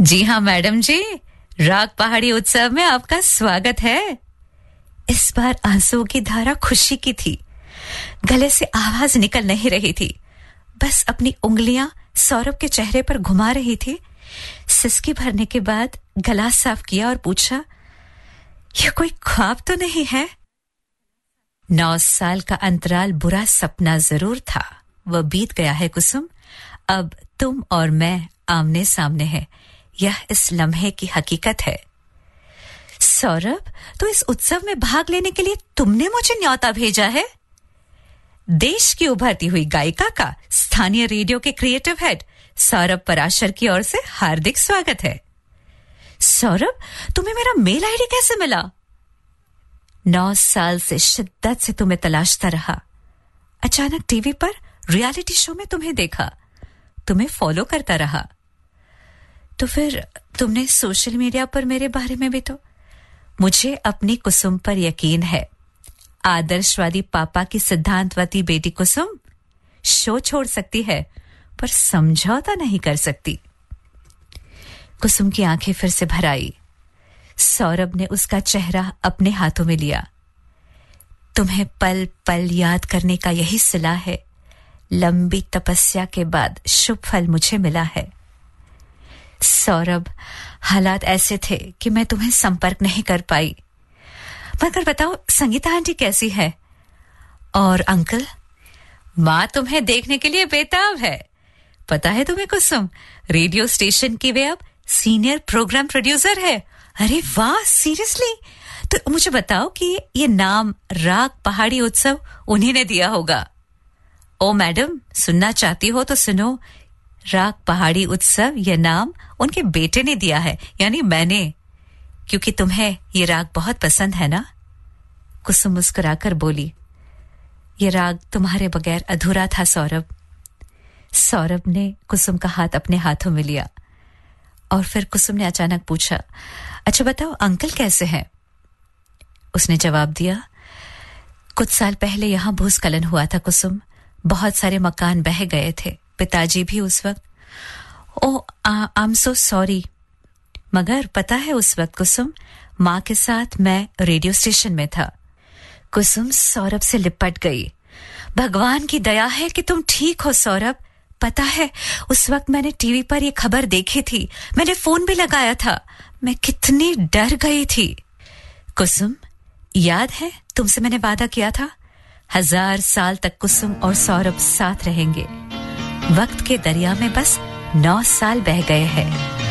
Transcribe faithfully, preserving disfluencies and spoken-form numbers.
जी हाँ मैडम जी, राग पहाड़ी उत्सव में आपका स्वागत है। इस बार आंसुओं की धारा खुशी की थी। गले से आवाज निकल नहीं रही थी, बस अपनी उंगलियां सौरभ के चेहरे पर घुमा रही थी। सिसकी भरने के बाद गला साफ किया और पूछा, यह कोई ख्वाब तो नहीं है? नौ साल का अंतराल बुरा सपना जरूर था, वह बीत गया है कुसुम। अब तुम और मैं आमने सामने हैं, यह इस लम्हे की हकीकत है। सौरभ, तो इस उत्सव में भाग लेने के लिए तुमने मुझे न्योता भेजा है? देश की उभरती हुई गायिका का स्थानीय रेडियो के क्रिएटिव हेड सौरभ पराशर की ओर से हार्दिक स्वागत है। सौरभ, तुम्हें मेरा मेल आईडी कैसे मिला? नौ साल से शिद्दत से तुम्हें तलाशता रहा। अचानक टीवी पर रियलिटी शो में तुम्हें देखा, तुम्हें फॉलो करता रहा। तो फिर तुमने सोशल मीडिया पर मेरे बारे में भी तो। मुझे अपनी कुसुम पर यकीन है। आदर्शवादी पापा की सिद्धांतवती बेटी कुसुम शो छोड़ सकती है, पर समझौता नहीं कर सकती। कुसुम की आंखें फिर से भर आई। सौरभ ने उसका चेहरा अपने हाथों में लिया। तुम्हें पल पल याद करने का यही सिला है। लंबी तपस्या के बाद शुभ फल मुझे मिला है। सौरभ, हालात ऐसे थे कि मैं तुम्हें संपर्क नहीं कर पाई। मगर बताओ, संगीता आंटी कैसी है? और अंकल? माँ तुम्हें देखने के लिए बेताब है। पता है तुम्हें कुसुम, रेडियो स्टेशन की वे अब सीनियर प्रोग्राम प्रोड्यूसर है। अरे वाह, सीरियसली? तो मुझे बताओ कि ये नाम राग पहाड़ी उत्सव उन्हीं ने दिया होगा। ओ मैडम, सुनना चाहती हो तो सुनो। राग पहाड़ी उत्सव यह नाम उनके बेटे ने दिया है, यानी मैंने, क्योंकि तुम्हें ये राग बहुत पसंद है ना? कुसुम मुस्कुराकर बोली, ये राग तुम्हारे बगैर अधूरा था सौरभ। सौरभ ने कुसुम का हाथ अपने हाथों में लिया और फिर कुसुम ने अचानक पूछा, अच्छा बताओ अंकल कैसे हैं? उसने जवाब दिया, कुछ साल पहले यहां भूस्खलन हुआ था कुसुम। बहुत सारे मकान बह गए थे, पिताजी भी उस वक्त। ओ आई एम सो सॉरी। मगर पता है उस वक्त कुसुम, माँ के साथ मैं रेडियो स्टेशन में था। कुसुम सौरभ से लिपट गई। भगवान की दया है कि तुम ठीक हो सौरभ। पता है उस वक्त मैंने टीवी पर यह खबर देखी थी, मैंने फोन भी लगाया था। मैं कितनी डर गई थी। कुसुम, याद है तुमसे मैंने वादा किया था, हजार साल तक कुसुम और सौरभ साथ रहेंगे। वक्त के दरिया में बस नौ साल बह गए हैं।